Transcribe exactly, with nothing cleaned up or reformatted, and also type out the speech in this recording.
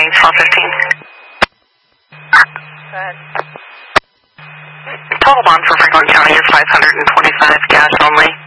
range, twelve fifteen. Go ahead. Total bond for Franklin County is five hundred twenty-five, cash only.